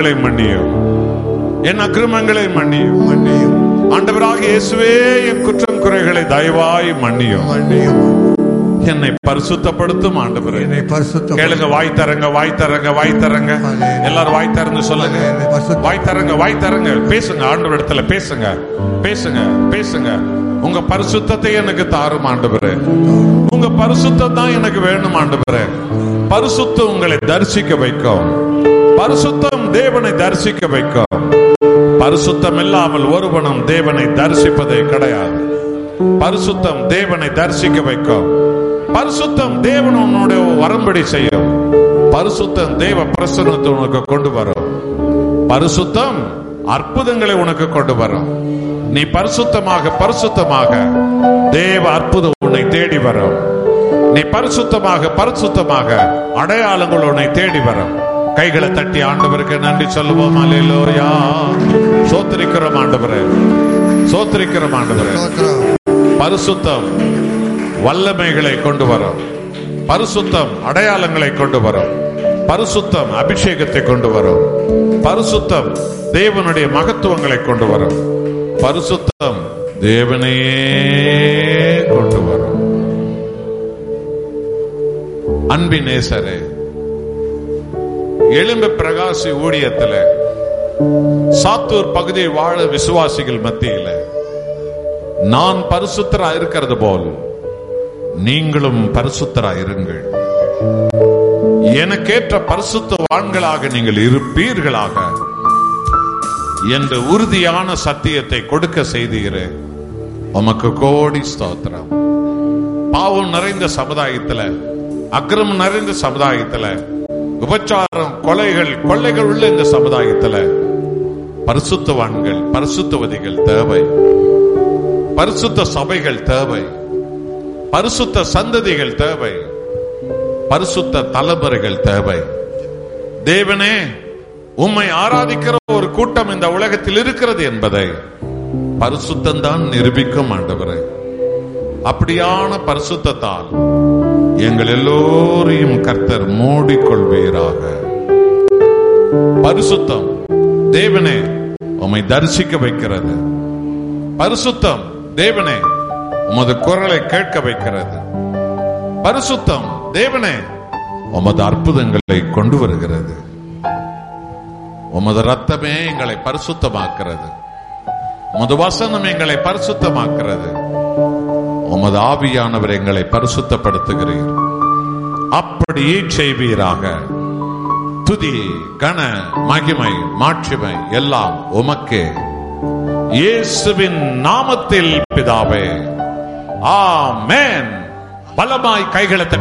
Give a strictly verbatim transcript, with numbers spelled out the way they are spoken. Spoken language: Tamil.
பாவங்களை மன்னியும், என் அக்கிரமங்களை மன்னியும் மன்னியும். ஆண்டவராக இயேசுவே, என் குற்றம் குறைகளை தயவாய் மன்னியும் மன்னியும். என்னை பரிசுத்தப்படுத்தும் ஆண்டவரே. என்னை பரிசுத்தம் கேளுங்க, வாய் தரங்க, வாய் தரங்க, வாய் தரங்க. எல்லாரும் வாய் தரங்க சொல்லுங்க. வாய் தரங்க, வாய் தரங்க. பேசுங்க, ஆண்டவர் இடத்துல பேசுங்க, பேசுங்க, பேசுங்க. உங்க பரிசுத்தத்தை எனக்கு தாரும் ஆண்டவரே. உங்க பரிசுத்தம் தான் எனக்கு வேணும் ஆண்டவரே. பரிசுத்தம் உங்களை தரிசிக்க வைக்கும். பரிசுத்தம் தேவனை தரிசிக்க வைக்கும். பரிசுத்தம் இல்லாமல் ஒருவனும் தேவனை தரிசிப்பதே கிடையாது. பரிசுத்தம் தேவனை தரிசிக்க வைக்கும். பரிசுத்தம் தேவன் உன்னோட வரும்படி செய்யும். பரிசுத்தம் தேவ பிரசன்னத்தை உனக்கு கொண்டு வரும். பரிசுத்தம் அற்புதங்களை உனக்கு கொண்டு வரும். நீ பரிசுத்தமாக பரிசுத்தமாக தேவ அற்புதம் உன்னை தேடி வரும். நீ பரிசுத்தமாக பரிசுத்தமாக அடையாளங்கள் உன்னை தேடி வரும். கைகளை தட்டி ஆண்டவருக்கு நன்றி சொல்லுவோம். அல்லேலூயா. சோத்திரிக்கிறோம் ஆண்டவரே, சோத்திரிக்கிறோம் ஆண்டவரே. பரிசுத்தம் வல்லமைகளை கொண்டு வரும். பரிசுத்தம் அடையாளங்களை கொண்டு வரும். பரிசுத்தம் அபிஷேகத்தை கொண்டு வரும். பரிசுத்தம் தேவனுடைய மகத்துவங்களை கொண்டு வரும். பரிசுத்தம் தேவனையே கொண்டு வரும். அன்பினேசரே, எலும்பு பிரகாசி ஊழியத்தில் சாத்தூர் பகுதியில் வாழ விசுவாசிகள் மத்தியில் நான் பரிசுத்தரா இருக்கிறது போல் நீங்களும் பரிசுத்தரா இருங்கள். எனக்கேற்ற பரிசுத்தவான்களாக நீங்கள் இருப்பீர்களாக என்ற உறுதியான சத்தியத்தை கொடுக்க செய்தீரே, உமக்கு கோடி ஸ்தோத்திரம். பாவம் நிறைந்த சமுதாயத்துல, அக்கிரமம் நிறைந்த சமுதாயத்துல, விபச்சாரம், கொலைகள், கொள்ளைகள் உள்ள இந்த சமுதாயத்துல பரிசுத்தவான்கள், பரிசுத்தவதிகள் தேவை. பரிசுத்த சபைகள் தேவை. பரிசுத்த சந்ததிகள் தேவை. பரிசுத்த தலைமுறைகள் தேவை. தேவனே, உம்மை ஆராதிக்கிற ஒரு கூட்டம் இந்த உலகத்தில் இருக்கிறது என்பதை பரிசுத்தம் தான் நிரூபிக்கும் ஆண்டவரே. அப்படியான பரிசுத்தத்தால் எங்கள் எல்லோரையும் கர்த்தர் மூடிக்கொள்வீராக. பரிசுத்தம் தேவனே உம்மை தரிசிக்க வைக்கிறது. பரிசுத்தம் தேவனே உமது குரலை கேட்க வைக்கிறது. பரிசுத்தம் தேவனே உமது அற்புதங்களை கொண்டு வருகிறது. உமது ரத்தமே எங்களை பரிசுத்தமாக்கிறது. உமது வசனம் எங்களை பரிசுத்தமாக்கிறது. உமது ஆவியானவர் எங்களை பரிசுத்தப்படுத்துகிறீர். அப்படியே செய்வீராக. துதி, கன, மகிமை, மாட்சிமை எல்லாம் உமக்கே, இயேசுவின் நாமத்தில் பிதாவே. ஆமென். பலமாய் கைகளை